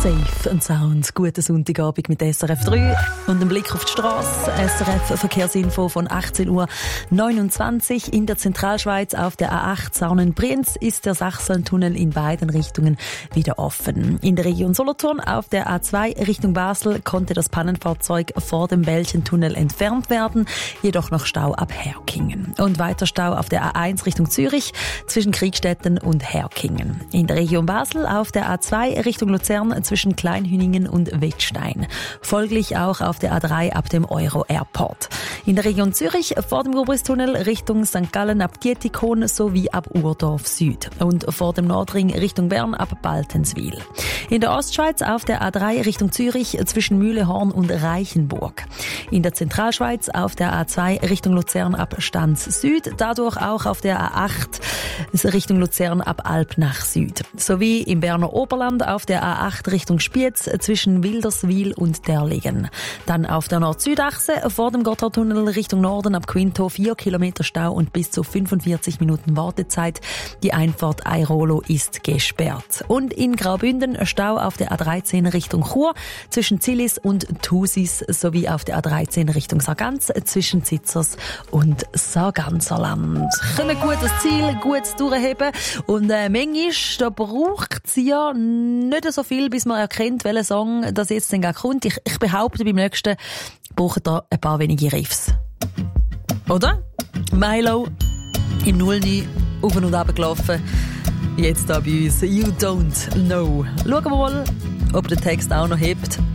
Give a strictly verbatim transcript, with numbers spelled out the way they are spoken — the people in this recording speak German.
Safe and Sound. Guten Sonntagabend mit S R F drei und einem Blick auf die Strasse. S R F Verkehrsinfo von achtzehn Uhr neunundzwanzig. In der Zentralschweiz auf der A acht Sarnen-Brienz ist der Sachsentunnel in beiden Richtungen wieder offen. In der Region Solothurn auf der A zwei Richtung Basel konnte das Pannenfahrzeug vor dem Belchentunnel entfernt werden, jedoch noch Stau ab Herkingen. Und weiter Stau auf der A eins Richtung Zürich zwischen Kriegstetten und Herkingen. In der Region Basel auf der A zwei Richtung Luzern zwischen Kleinhüningen und Wettstein. Folglich auch auf der A drei ab dem Euro Airport. In der Region Zürich vor dem Gubristunnel Richtung Sankt Gallen ab Dietikon sowie ab Urdorf Süd. Und vor dem Nordring Richtung Bern ab Baltenswil. In der Ostschweiz auf der A drei Richtung Zürich zwischen Mühlehorn und Reichenburg. In der Zentralschweiz auf der A zwei Richtung Luzern ab Stanz Süd. Dadurch auch auf der A acht Richtung Luzern ab Alpnach Süd. Sowie im Berner Oberland auf der A acht Richtung Spiez zwischen Wilderswil und Derligen. Dann auf der Nord-Süd-Achse vor dem Gotthardtunnel Richtung Norden ab Quinto vier Kilometer Stau und bis zu fünfundvierzig Minuten Wartezeit. Die Einfahrt Airolo ist gesperrt. Und in Graubünden Stau auf der A dreizehn Richtung Chur zwischen Zillis und Thusis sowie auf der A dreizehn Richtung Sargans zwischen Zitzers und Sarganserland. Ein gutes Ziel, gutes Durchheben und äh, manchmal da braucht es ja nicht so viel, bis man erkennt, welcher Song das jetzt denn gar kommt. Ich, ich behaupte, beim nächsten braucht er ein paar wenige Riffs. Oder? Milo im null neun auf und ab gelaufen. Jetzt da bei uns You Don't Know. Schauen wir mal, ob der Text auch noch hebt.